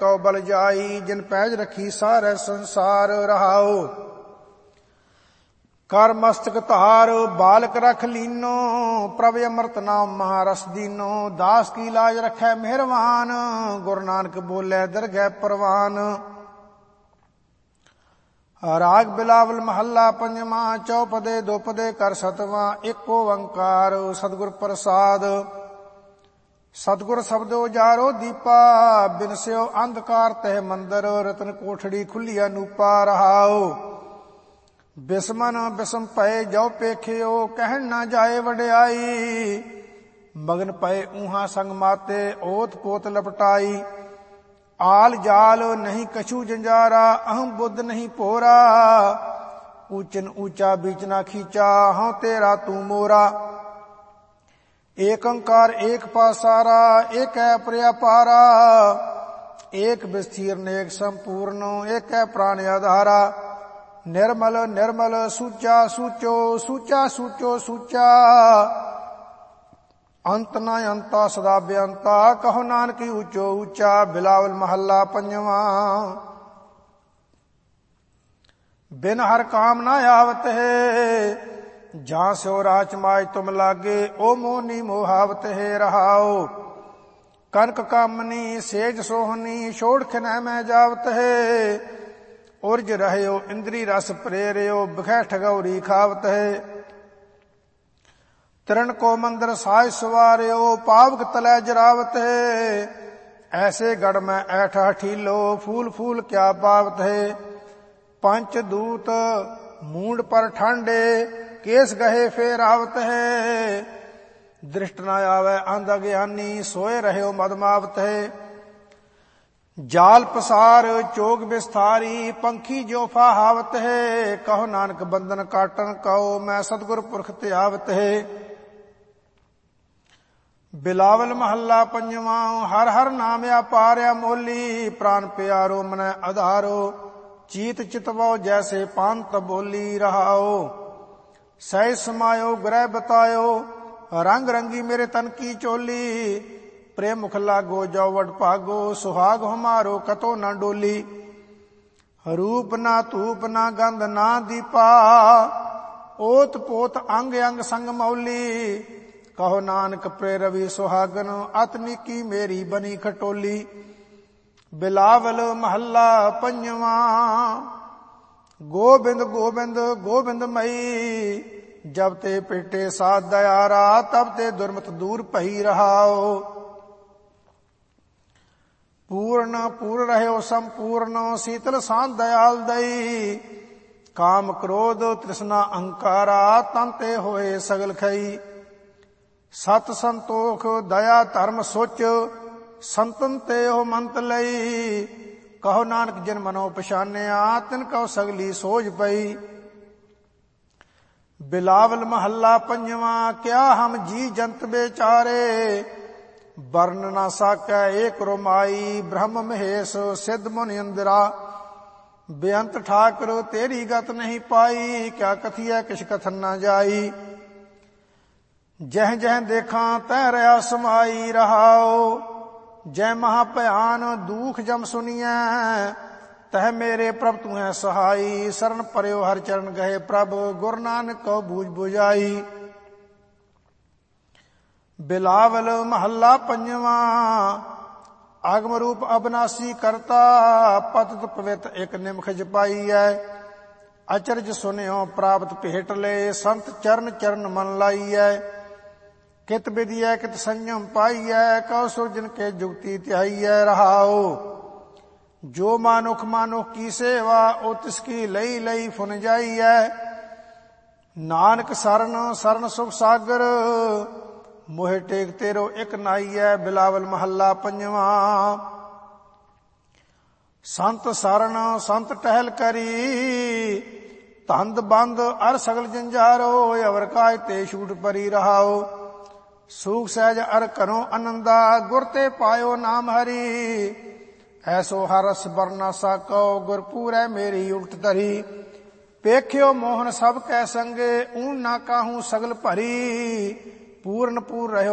कौ बल जाई, जिन पैज रखी सारे संसार रहाओ। कर मस्तक धार बालक रख लीनो, प्रभ अमृत नाम महारस दीनो। दास की लाज रखै मेहरबान, गुरु नानक बोले दरगह परवान। राग बिलावल महला पंजवा, चौपदे दोपदे कर सतवां। एक ओंकार सतगुर प्रसाद, सतगुर शब्दो जारो दीपा। बिनस्यो अंधकार तह मंदर, रतन कोठड़ी खुली अनूपा रहाओ। बिस्मन बिस्म पए जो पेखियो, कहन न जाए वड्याई। मगन पए ऊहा संग माते, ओत पोत लपटाई। आल जाल नहीं कछु जंजारा, अहम बुद्ध नहीं पोरा। ऊचन ऊंचा बीच ना खींचा, हाँ तेरा तू मोरा। एक अंकार एक पासारा, एक है पर्यापारा। एक विस्तीर्ण नेक संपूर्ण, एक है प्राण आधारा। निर्मल निर्मल सूचा सूचो, सूचा सूचो सूचा। अंत न अंता सदा बेअंता, कहो नानक ऊंचो ऊंचा। बिलावल महला पंजवा। बिन हर काम न आवत है, जहां सो राच माज तुम लागे। ओ मोहनी मोहावत है रहाओ। कनक कामनी सेज सोहनी, छोड़ खिन में जावत है। उर्ज रहयो इंद्री रस प्रेरियो, बिखै ठगौरी खावत है। तरण को मंदिर साज सवारियो, पावक तलै जरावत है। ऐसे गढ़ में ऐठा ठीलो, फूल फूल क्या पावत है। पंच दूत मूंड पर ठांडे, केस गहे फेर आवत है। दृष्ट न आवे अंध अज्ञानी, सोए रहयो मदमावत है। जाल पसार चोग विस्तारी, पंखी जो फाहावत है। कहो नानक बंधन काटन कहो, मैं सतगुर पुरख त्यावत है। बिलावल महला पंजवा। हर हर नाम अपार मोली, प्राण प्यारो मन आधारो। चीत चितवो जैसे पांत बोली रहाओ। सह समायो ग्रह बतायो, रंग रंगी मेरे तन की चोली। प्रेम मुख लागो जो वड भागो, सुहाग हमारो कतो न डोली। रूप ना धूप ना गंध ना दीपा, ओत पोत अंग अंग संग मौली। कहो नानक प्रेरवि सुहागन, अतनी की मेरी बनी खटोली। बिलावल महला पंजवा। गोबिंद गोबिंद गोबिंद मई, जब ते पेटे साथ दयारा। तब ते दुर्मत दूर पही रहाओ। पूर्ण पूर्ण रहयो संपूर्ण, शीतल शांत दयाल दई। काम क्रोध तृष्णा अहंकारा, तंते होए सगल खई। सत संतोख दया धर्म सोच, संतन ते हो मंत लई। कहो नानक जिन मनो पछानिया, तिन कहो सगली सोझ पई। बिलावल महला पंजवा। क्या हम जी जंत बेचारे, वर्ण न साकै एक रोमाई। ब्रह्म महेश सिद्ध मुनि इंदिरा, बेअंत ठाकुर तेरी गत नहीं पाई। क्या कथिए किछ कथन न जाई। जह जह देखा तह रहा समाई रहाओ। जय महाभयान दुख जम सुनिए, तह मेरे प्रभ तू है सहाई। शरण परयो हर चरण गहे प्रभ, गुरु नानक को बूझ बुझाई। बिलावल महला पंजवा। आगम रूप अविनाशी करता, पतित पवित एक निमख जपाई है। अचरज सुनियो प्राप्त भेट ले, संत चरण चरण मन लाई है। कित विधि है कित संयम पाई है, कौ सुरजन के जुगति त्याई है रहाओ। जो मानुख मानुख की सेवा, ओ तिसकी लई लई फुन जाई है। नानक शरण शरण सुख सागर, मोहे टेक तेरो एक नाई है। बिलावल महला पंजवा। संत शरण संत टहल करी, तंद बंद अर सगल जंजारो। अवर काय ते छूट परी रहाओ। सूख सहज अर करो आनंदा, गुर ते पायो नाम हरि। ऐसो हरस बरना साको, गुरपुर है मेरी उल्ट तरी। पेख्यो मोहन सब कै संगे, ऊन ना काहू सगल भरी। पूर्ण पूर रहो